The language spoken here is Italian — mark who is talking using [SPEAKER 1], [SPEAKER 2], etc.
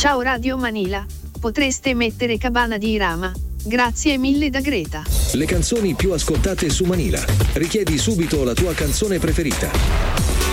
[SPEAKER 1] Ciao Radio Manila, potreste mettere Cabana di Irama? Grazie mille da Greta.
[SPEAKER 2] Le canzoni più ascoltate su Manila. Richiedi subito la tua canzone preferita.